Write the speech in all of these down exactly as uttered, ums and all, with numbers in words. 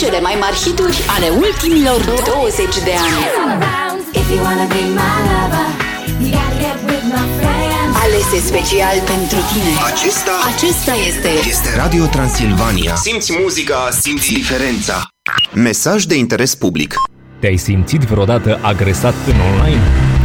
cele mai mari hituri ale ultimilor douăzeci de ani. Alese special pentru tine. Acesta, Acesta este este Radio Transilvania. Simți muzica, simți diferența. Mesaj de interes public. Te-ai simțit vreodată agresat în online?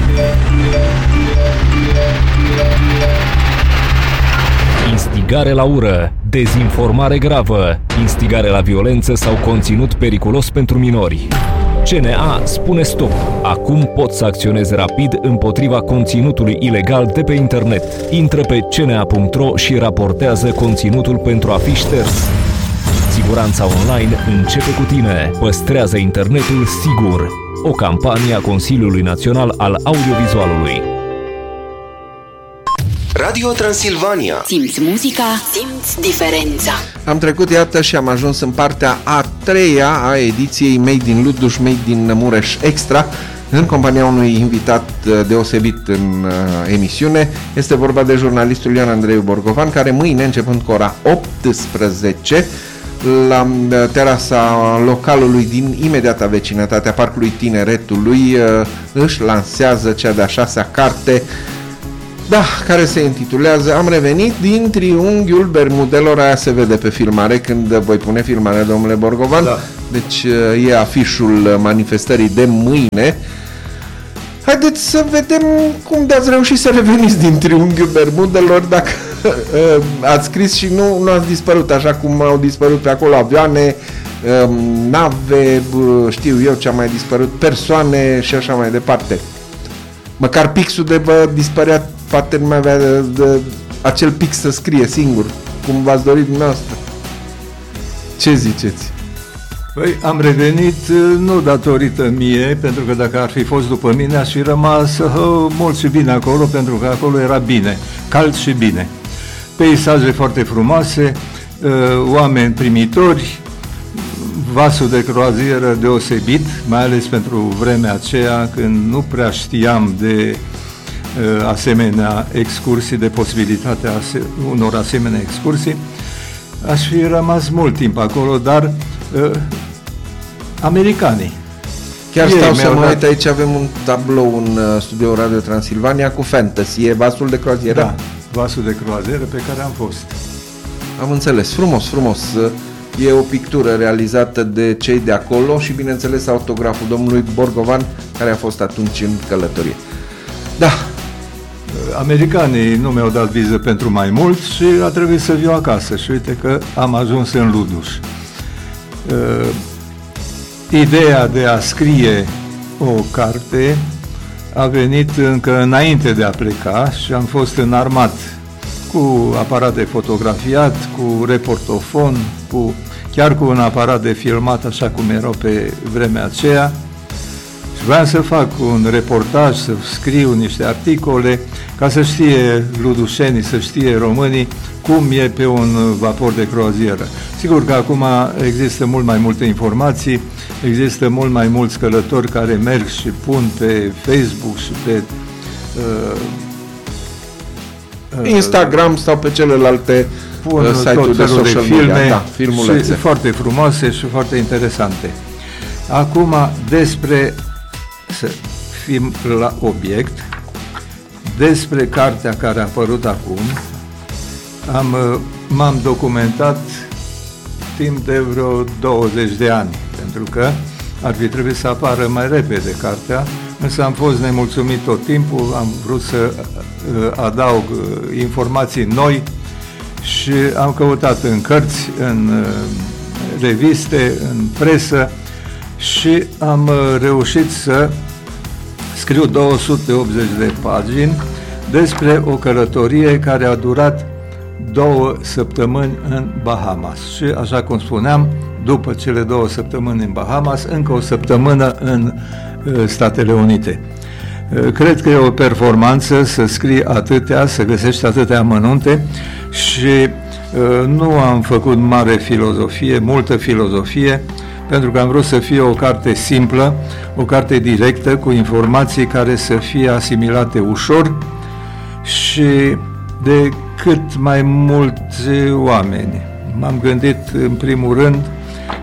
Instigare la ură, dezinformare gravă, instigare la violență sau conținut periculos pentru minori. C N A spune stop. Acum poți să acționezi rapid împotriva conținutului ilegal de pe internet. Intră pe c n a punct r o și raportează conținutul pentru a fi șters. Siguranța online începe cu tine. Păstrează internetul sigur. O campanie a Consiliului Național al Audiovizualului. Radio Transilvania. Simți muzica, simți diferența. Am trecut, iată, și am ajuns în partea a treia a ediției Made in Luduș, Made in Mureș Extra, în compania unui invitat deosebit în uh, emisiune. Este vorba de jurnalistul Ioan Andrei Borgovan, care mâine, începând cu ora optsprezece, la terasa localului din imediata vecinătatea Parcului Tineretului, uh, își lansează cea de-a șasea carte, da, care se intitulează Am revenit din triunghiul Bermudelor. Aia se vede pe filmare când voi pune filmarea, domnule Borgovan. Da. Deci e afișul manifestării de mâine. Haideți să vedem cum de-ați reușit să reveniți din triunghiul Bermudelor, dacă ați scris și nu, nu ați dispărut așa cum au dispărut pe acolo avioane, nave, știu eu ce a mai dispărut, persoane și așa mai departe. Măcar pixul de bă dispărea, poate nu mai avea de, de, acel pix să scrie singur, cum v-ați dorit dumneavoastră. Ce ziceți? Păi, am revenit nu datorită mie, pentru că dacă ar fi fost după mine, aș fi rămas uh, mult și bine acolo, pentru că acolo era bine, cald și bine. Peisaje foarte frumoase, uh, oameni primitori, vasul de croazieră deosebit, mai ales pentru vremea aceea când nu prea știam de uh, asemenea excursii, de posibilitatea ase- unor asemenea excursii. Aș fi rămas mult timp acolo, dar uh, americanii. Chiar stau să mă uit, aici avem un tablou în uh, studio Radio Transilvania cu fantasy, e vasul de croazieră? Da, vasul de croazieră pe care am fost. Am înțeles, frumos, frumos. E o pictură realizată de cei de acolo și, bineînțeles, autograful domnului Borgovan, care a fost atunci în călătorie. Da. Americanii nu mi-au dat viză pentru mai mult și a trebuit să viu acasă și uite că am ajuns în Luduș. Uh, ideea de a scrie o carte a venit încă înainte de a pleca și am fost înarmat cu aparat de fotografiat, cu reportofon, cu, chiar cu un aparat de filmat, așa cum erau pe vremea aceea. Și vreau să fac un reportaj, să scriu niște articole, ca să știe ludușenii, să știe românii cum e pe un vapor de croazieră. Sigur că acum există mult mai multe informații, există mult mai mulți călători care merg și pun pe Facebook și pe uh, Instagram sau pe celelalte pun site-uri de social de filme, media, da, filmulețe. Și foarte frumoase și foarte interesante. Acum, despre să fim la obiect, despre cartea care a apărut acum, am, m-am documentat timp de vreo douăzeci de ani, pentru că ar fi trebuit să apară mai repede cartea, însă am fost nemulțumit tot timpul, am vrut să adaug informații noi și am căutat în cărți, în reviste, în presă și am reușit să scriu două sute optzeci de pagini despre o călătorie care a durat două săptămâni în Bahamas. Și, așa cum spuneam, după cele două săptămâni în Bahamas, încă o săptămână în Statele Unite. Cred că e o performanță să scrii atâtea, să găsești atâtea amănunte și uh, nu am făcut mare filozofie, multă filozofie, pentru că am vrut să fie o carte simplă, o carte directă, cu informații care să fie asimilate ușor și de cât mai mulți oameni. M-am gândit în primul rând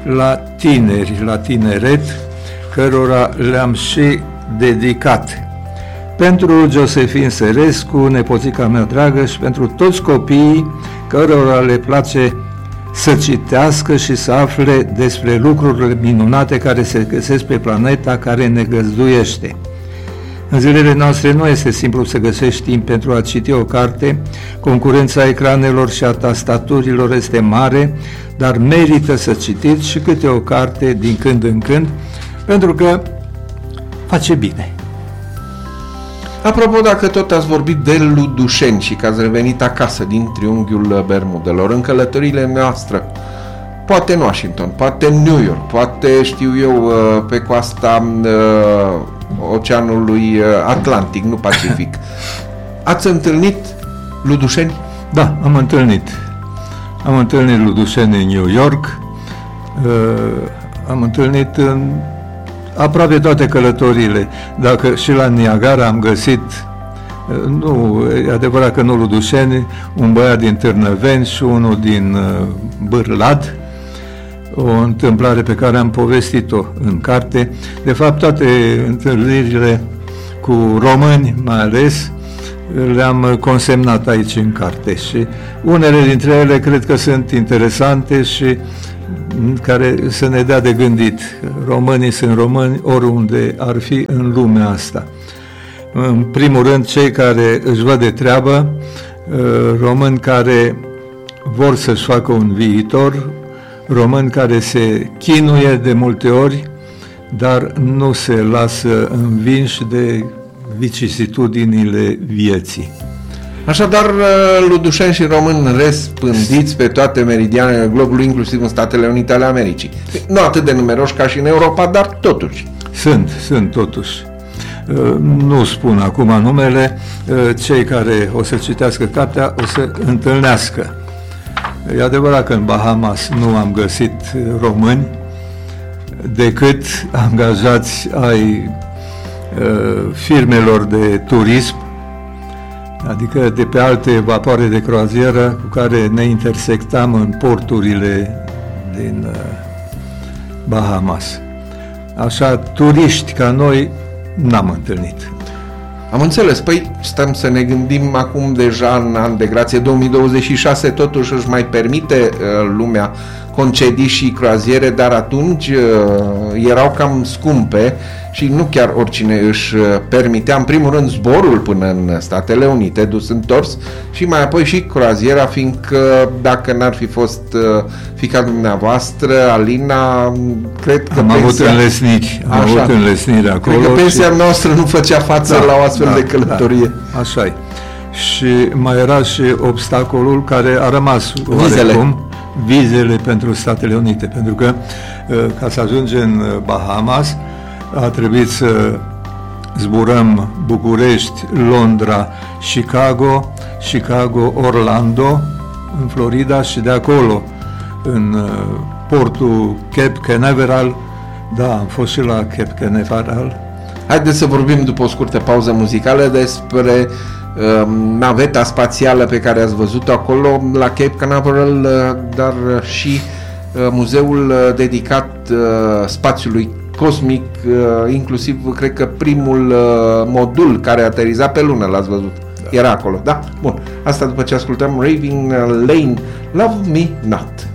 la tineri, la tineret, cărora le-am și dedicat. Pentru Josefin Serescu, nepoțica mea dragă, și pentru toți copiii cărora le place să citească și să afle despre lucrurile minunate care se găsesc pe planeta care ne găzduiește. În zilele noastre nu este simplu să găsești timp pentru a citi o carte, concurența ecranelor și a tastaturilor este mare, dar merită să citiți și câte o carte din când în când, pentru că face bine. Apropo, dacă tot ați vorbit de Ludușeni și că ați revenit acasă din triunghiul Bermudelor, în călătorile noastre, poate în Washington, poate în New York, poate, știu eu, pe coasta Oceanului Atlantic, nu Pacific, ați întâlnit Ludușeni? Da, am întâlnit. Am întâlnit Ludușeni în New York, am întâlnit în aproape toate călătorile. Dacă și la Niagara am găsit, nu, e adevărat că nu Ludușeni, un băiat din Târnăveni și unul din uh, Bârlad, o întâmplare pe care am povestit-o în carte. De fapt, toate întâlnirile cu români, mai ales, le-am consemnat aici în carte și unele dintre ele cred că sunt interesante și care să ne dea de gândit. Românii sunt români oriunde ar fi în lumea asta. În primul rând, cei care își văd de treabă, români care vor să-și facă un viitor, români care se chinuie de multe ori, dar nu se lasă învinși de vicisitudinile vieții. Așadar, ludușeni și români răspândiți pe toate meridianele globului, inclusiv în Statele Unite ale Americii. Nu atât de numeroși ca și în Europa, dar totuși. Sunt, sunt totuși. Nu spun acum numele, cei care o să citească cartea o să întâlnească. E adevărat că în Bahamas nu am găsit români decât angajați ai firmelor de turism, adică de pe alte vapoare de croazieră cu care ne intersectam în porturile din Bahamas. Așa, turiști ca noi n-am întâlnit. Am înțeles. Păi stăm să ne gândim acum deja în an de grație două mii douăzeci și șase, totuși își mai permite uh, lumea concedii și croaziere, dar atunci uh, erau cam scumpe și nu chiar oricine își permitea, în primul rând, zborul până în Statele Unite, dus întors, și mai apoi și croaziera, fiindcă dacă n-ar fi fost uh, fiica dumneavoastră, Alina, cred că am pensia... avut înlesniri, am Așa. avut înlesniri acolo. Cred că pensia și... noastră nu făcea față da, la o astfel da, de călătorie. Da, așa-i. Și mai era și obstacolul care a rămas Vizele. oarecum, vizele pentru Statele Unite, pentru că ca să ajungem în Bahamas a trebuit să zburăm București, Londra, Chicago, Chicago, Orlando, în Florida, și de acolo în portul Cape Canaveral. Da, am fost și la Cape Canaveral. Haideți să vorbim după o scurtă pauză muzicală despre uh, naveta spațială pe care ați văzut-o acolo la Cape Canaveral, uh, dar și uh, muzeul uh, dedicat uh, spațiului cosmic, uh, inclusiv, cred că primul uh, modul care a aterizat pe lună, l-ați văzut. Da. Era acolo, da? Bun. Asta după ce ascultăm Raving Lane, Love Me Not.